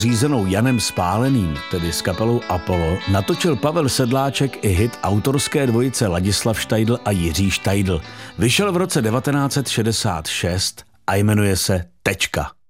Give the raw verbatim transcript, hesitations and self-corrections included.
řízenou Janem Spáleným, tedy s kapelou Apollo, natočil Pavel Sedláček i hit autorské dvojice Ladislav Štajdl a Jiří Štajdl. Vyšel v roce devatenáct set šedesát šest a jmenuje se Tečka.